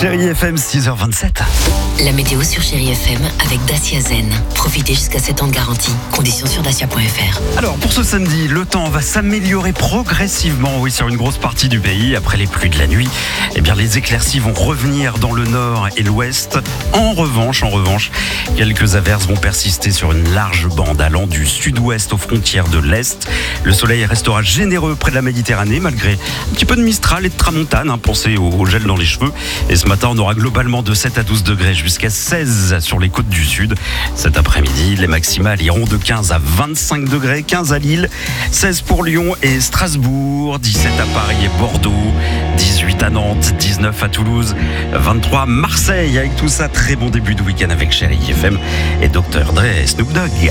Chérie FM, 6h27. La météo sur Chérie FM avec Dacia Zen. Profitez jusqu'à 7 ans de garantie. Conditions sur dacia.fr. Alors pour ce samedi, le temps va s'améliorer progressivement, oui, sur une grosse partie du pays. Après les pluies de la nuit, eh bien les éclaircies vont revenir dans le nord et l'ouest. En revanche, quelques averses vont persister sur une large bande allant du sud-ouest aux frontières de l'est. Le soleil restera généreux près de la Méditerranée, malgré un petit peu de mistral et de tramontane. Pensez au gel dans les cheveux. Et ce matin, on aura globalement de 7 à 12 degrés jusqu'à 16 sur les côtes du sud. Cet après-midi, les maximales iront de 15 à 25 degrés, 15 à Lille, 16 pour Lyon et Strasbourg, 17 à Paris et Bordeaux, 18 à Nantes, 19 à Toulouse, 23 à Marseille. Avec tout ça, très bon début de week-end avec Chérie FM et Dr. Dre et Snoop Dogg.